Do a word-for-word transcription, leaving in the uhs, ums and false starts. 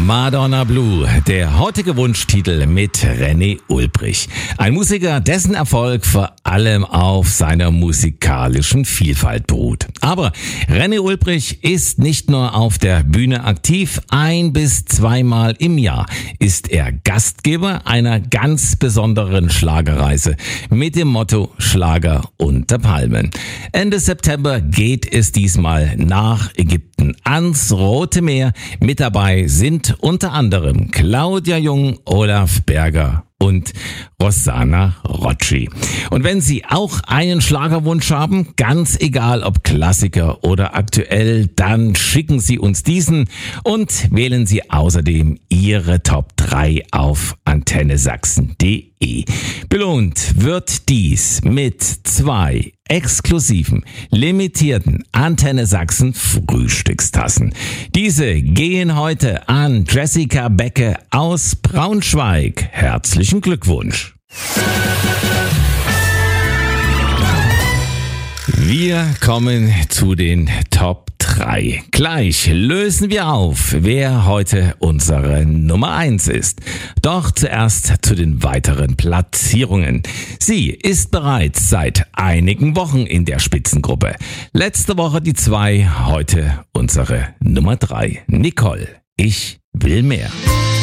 Madonna Blue, der heutige Wunschtitel mit René Ulbrich. Ein Musiker, dessen Erfolg vor allem auf seiner musikalischen Vielfalt beruht. Aber René Ulbrich ist nicht nur auf der Bühne aktiv, ein bis zweimal im Jahr ist er Gastgeber einer ganz besonderen Schlagerreise mit dem Motto Schlager unter Palmen. Ende September geht es diesmal nach Ägypten ans Rote Meer. Mit dabei sind unter anderem Claudia Jung, Olaf Berger und Rosanna Rocci. Und wenn Sie auch einen Schlagerwunsch haben, ganz egal ob Klassiker oder aktuell, dann schicken Sie uns diesen und wählen Sie außerdem Ihre Top drei auf antenne sachsen punkt de. Belohnt wird dies mit zwei exklusiven, limitierten Antenne Sachsen Frühstückstassen. Diese gehen heute an Jessica Becke aus Braunschweig. Herzlichen Glückwunsch. Wir kommen zu den Top drei. Gleich lösen wir auf, wer heute unsere Nummer eins ist. Doch zuerst zu den weiteren Platzierungen. Sie ist bereits seit einigen Wochen in der Spitzengruppe. Letzte Woche die zwei, heute unsere Nummer drei. Nicole, ich will mehr.